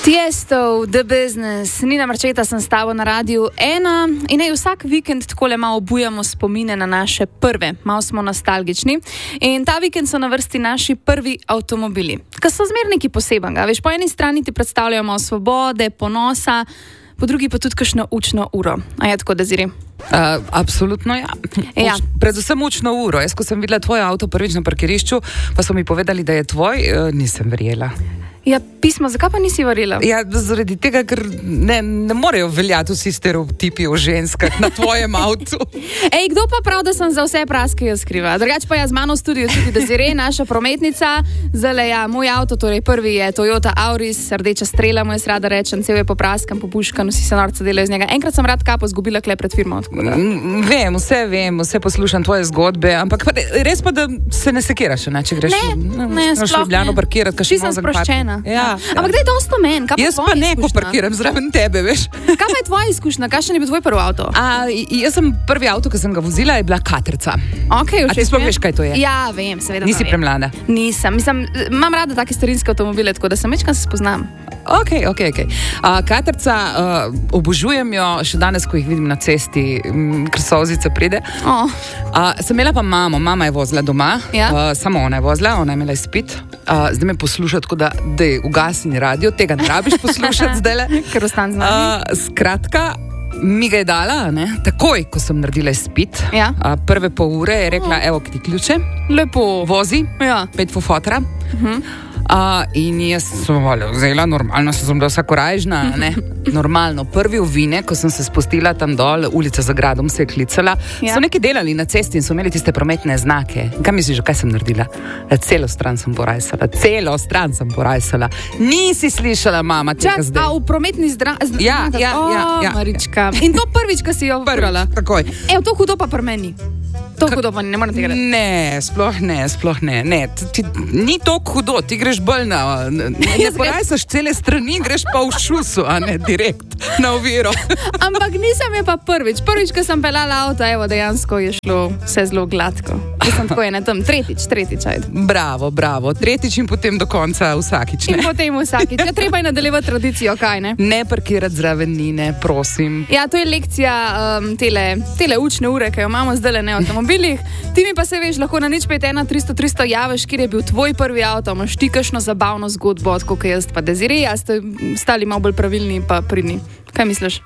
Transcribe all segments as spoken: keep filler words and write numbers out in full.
Tiesto, The Business, Nina Marčeta sem s tabo na Radiu ena in naj vsak vikend takole malo obujamo spomine na naše prve, malo smo nostalgični in ta vikend so na vrsti naši prvi avtomobili, ki so zmer neki posebenega, veš, po eni strani ti predstavljamo svobode, ponosa, po drugi pa tudi kakšno učno uro. A je tako, Deziri? Uh, absolutno ja. ja. Uč, predvsem učno uro. Jaz, ko sem videla tvoj avto prvič na parkirišču, pa so mi povedali, da je tvoj, uh, nisem verjela. Ja, pismo, zakaj pa nisi verjela? Ja, zaradi tega, ker ne, ne morejo veljati vsi stereotipi o ženskah na tvojem avtu. Ej, kdo pa prav, da sem za vse praske jaz skriva? Drugač pa jaz z mano v studiu tudi Desire, naša prometnica. Zale, ja, moj avto, torej prvi je Toyota Auris, rdeča strela, mu jaz rada rečem, cel je popraskan, popuškan, vsi se norca delajo z njega. Enkrat sem rad kapo zgubila kle pred firmo. Vem, vse vem, vse poslušam tvoje zgodbe, ampak res pa, da se ne sekiraš, ne, če greš ne, ne, sploh Ljubljano parkirati, Vsi sem sproščena. Ja, ja. Ampak daj dosto men, kaj pa jaz pa ne, ko parkiram zraven tebe, veš. Kaj pa je tvoja izkušnja? Kakšen je bil tvoj prvi avto? A, jaz sem prvi avto, ki sem ga vozila, je bila Katrca. Okay, A ti sploh veš, kaj to je? Ja, vem, seveda. Nisi premlada? Nisem, mislim, imam rada take starinske avtomobile, tako da sem večkrat se spoznam. Ok, ok, ok. Uh, Katrca, uh, obožujem jo še danes, ko jih vidim na cesti, m, ker solzica pride. Oh. Uh, sem imela pa mamo, mama je vozila doma, ja? uh, samo ona je vozila, ona je imela izpit. Uh, zdaj me posluša, tako da, da je ugasni radio, tega ne rabiš poslušati zdajle. Ker ostan z nami. Uh, skratka, mi ga je dala, ne, takoj, ko sem naredila izpit. Ja? Uh, prve pol ure je rekla, oh. evo, ki ti ključe. Lepo. Vozi, ja. pet fofotra. Uh-huh. Uh, in jaz sem vzela, normalno sem bila vsakorajžna, ne, normalno. Prvi ovinek, ko sem se spustila tam dol, ulica za gradom se je klicala, ja. so neki delali na cesti in so imeli tiste prometne znake. Kaj misliš, kaj sem naredila? Celo stran sem porajsala, celo stran sem porajsala. Nisi slišala, mama, tega Čak, zdaj. A v prometni zdra... Ja, ja, o, ja, ja. Marička. In to prvič, ko si jo vrala. Takoj. Evo, to hudo pa pri meni. To hudo pa ne moram tega reči. Ne, sploh ne, sploh ne. ne. Ti, ni to hudo, ti greš bolj na... Ne, ne porajsaš cele strani, greš pa v šusu, a ne direkt na oviro. Ampak nisem je pa prvič. Prvič, ko sem pelala avto, evo, dejansko je šlo vse zelo gladko. Nisem tako je na tem. Tretjič, tretjič, ajde. Bravo, bravo. Tretjič in potem do konca vsakič, ne? In potem vsakič. Ja, treba je nadaljevati tradicijo, kaj ne? Ne parkirati zraven Nine, prosim. Ja, to je lekcija um, tele, tele učne ure, ki jo imamo zdaj ne v avtomobilih. Ti mi pa se veš, lahko na nič pet ena tristo tristo javiš, kjer je bil tvoj prvi avto, imaš ti kakšno zabavno zgodbo, tako kot jaz pa Desire, a ste stali malo bolj pravilni pa pridni. Kaj misliš?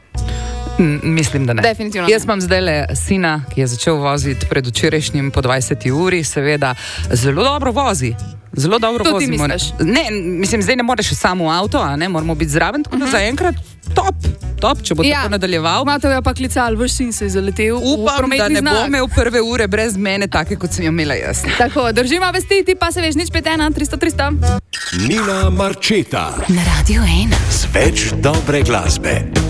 M, mislim, da ne. Definitivno. Jaz imam zdajle sina, ki je začel voziti pred včerajšnjim po dvajseti uri, seveda zelo dobro vozi. Zelo dobro to vozi. Ti misliš? Ne, mislim, zdaj ne moreš samo v avto, a ne, moramo biti zraven, tako da uh-huh. zaenkrat top, top, če bo ja. tako nadaljeval. Mato je pa klical, vaš sin se je zaletel. Upam, da ne bo imel prve ure brez mene, take kot sem jo imela jaz. Tako, držimo vesti, ti pa se veš, nič pet ena tristo tristo. Nina Marčeta na Radiu ena. Z več dobre glasbe.